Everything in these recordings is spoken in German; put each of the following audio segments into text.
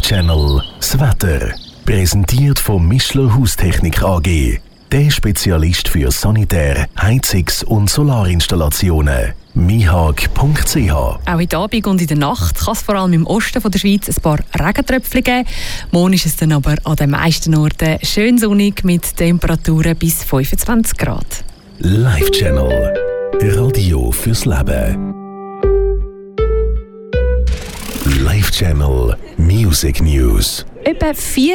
Live-Channel das Wetter. Präsentiert von Mischler Haustechnik AG. Der Spezialist für Sanitär-, Heizungs- und Solarinstallationen. mihag.ch. Auch heute Abend und in der Nacht kann es vor allem im Osten der Schweiz ein paar Regentröpfchen geben. Morgen ist es dann aber an den meisten Orten schön sonnig mit Temperaturen bis 25 Grad. Live-Channel. Radio fürs Leben. Live-Channel Music News. Etwa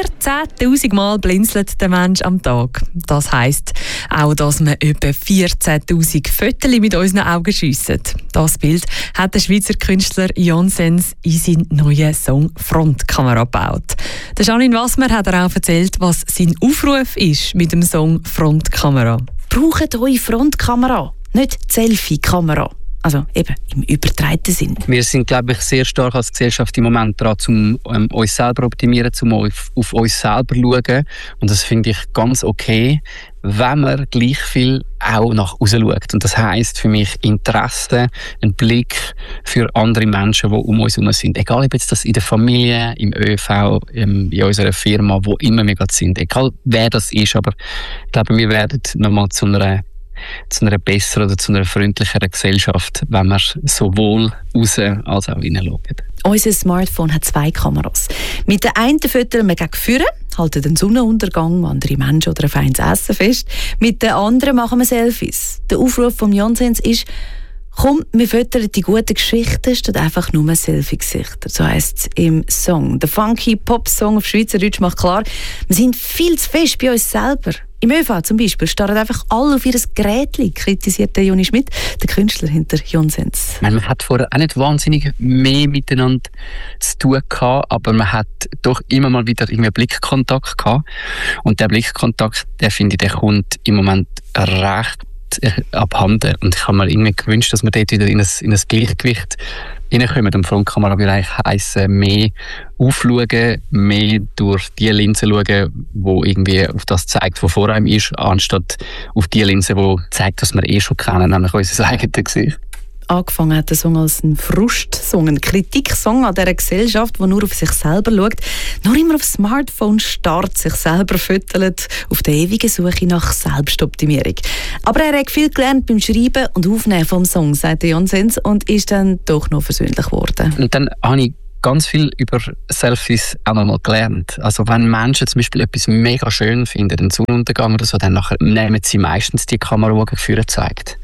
14'000 Mal blinzelt der Mensch am Tag. Das heisst auch, dass wir etwa 14'000 Fotos mit unseren Augen schiessen. Das Bild hat der Schweizer Künstler Jonsens in seinen neuen Song «Frontkamera» gebaut. Der Janine Wassmer hat auch erzählt, was sein Aufruf ist mit dem Song «Frontkamera». Braucht eure Frontkamera, nicht die Selfie-Kamera. Also eben im übertragenen Sinn. Wir sind, glaube ich, sehr stark als Gesellschaft im Moment dran, um uns selber optimieren, um auf uns selber zu schauen. Und das finde ich ganz okay, wenn man gleich viel auch nach außen schaut. Und das heisst für mich Interesse, ein Blick für andere Menschen, die um uns herum sind. Egal, ob jetzt das in der Familie, im ÖV, in unserer Firma, wo immer wir gerade sind. Egal, wer das ist. Aber ich glaube, wir werden nochmal zu einer besseren oder zu einer freundlicheren Gesellschaft, wenn wir sowohl raus als auch innen schauen. Unser Smartphone hat 2 Kameras. Mit der einen füttern wir gegen vorne, halten den Sonnenuntergang, andere Menschen oder ein feines Essen fest. Mit der anderen machen wir Selfies. Der Aufruf von Jonsens ist: «Komm, wir füttern die guten Geschichten statt einfach nur Selfie-Gesichter.» So heisst es im Song. Der funky Pop-Song auf Schweizerdeutsch macht klar, wir sind viel zu fest bei uns selber. Im ÖV zum Beispiel starren einfach alle auf ihr Gerät, kritisiert der Joni Schmidt, der Künstler hinter Jonsens. Man hat vorher auch nicht wahnsinnig mehr miteinander zu tun gehabt, aber man hat doch immer mal wieder irgendwie Blickkontakt gehabt. Und der Blickkontakt, der finde ich, der kommt im Moment recht abhanden. Und ich habe mir irgendwie gewünscht, dass wir dort wieder in ein Gleichgewicht reinkommen. Und Frontkamera würde eigentlich heissen, mehr aufschauen, mehr durch die Linse schauen, die irgendwie auf das zeigt, was vor einem ist, anstatt auf die Linse, die zeigt, was wir schon kennen, nämlich unser eigenes Gesicht. Angefangen hat der Song als ein Frustsong, ein Kritiksong an dieser Gesellschaft, die nur auf sich selber schaut, nur immer aufs Smartphone starrt, sich selber füttert, auf der ewigen Suche nach Selbstoptimierung. Aber er hat viel gelernt beim Schreiben und Aufnehmen vom Song, sagt Jonsens, und ist dann doch noch versöhnlich geworden. Und dann habe ich ganz viel über Selfies auch noch mal gelernt. Also wenn Menschen zum Beispiel etwas mega schön finden, einen Sonnenuntergang oder so, dann nachher nehmen sie meistens die Kamera, die geführt zeigt.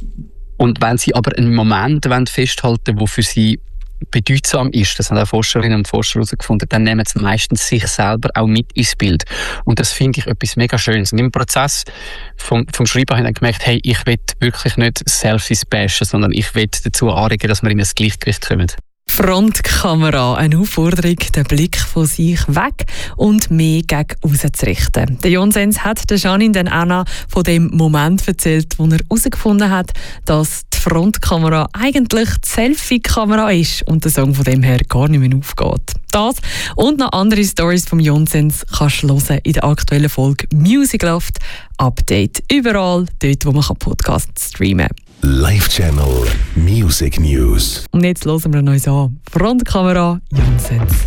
Und wenn sie aber einen Moment festhalten wollen, der für sie bedeutsam ist, das haben auch Forscherinnen und Forscher herausgefunden, dann nehmen sie meistens sich selber auch mit ins Bild. Und das finde ich etwas mega Schönes. Und im Prozess vom Schreiben habe ich dann gemerkt, hey, ich will wirklich nicht Selfies bashen, sondern ich will dazu anregen, dass wir in ein Gleichgewicht kommen. Frontkamera, eine Aufforderung, den Blick von sich weg und mehr gegen aussen zu richten. Der Jonsens hat der Janine dann auch noch von dem Moment erzählt, wo er herausgefunden hat, dass die Frontkamera eigentlich die Selfie-Kamera ist und der Song von dem her gar nicht mehr aufgeht. Das und noch andere Stories vom Jonsens kannst du hören in der aktuellen Folge Music Loft Update. Überall dort, wo man Podcasts streamen kann. Live-Channel Music News. Und jetzt hören wir uns an. Frontkamera Jonsens.